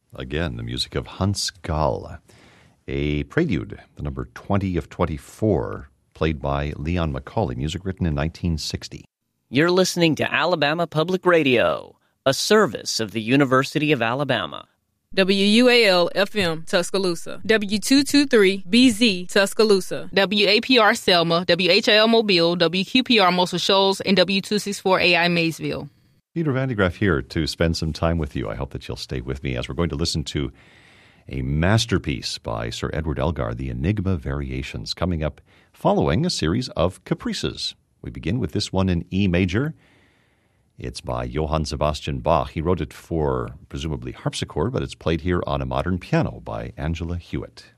Again, the music of Hans Gall, a prelude, the number 20 of 24, played by Leon Macaulay, music written in 1960. You're listening to Alabama Public Radio, a service of the University of Alabama. WUAL-FM, Tuscaloosa. W223-BZ, Tuscaloosa. WAPR Selma, WHIL Mobile, WQPR Muscle Shoals, and W264AI Maysville. Peter Van de Graaff here to spend some time with you. I hope that you'll stay with me as we're going to listen to a masterpiece by Sir Edward Elgar, the Enigma Variations, coming up following a series of caprices. We begin with this one in E major. It's by Johann Sebastian Bach. He wrote it for, presumably, harpsichord, but it's played here on a modern piano by Angela Hewitt.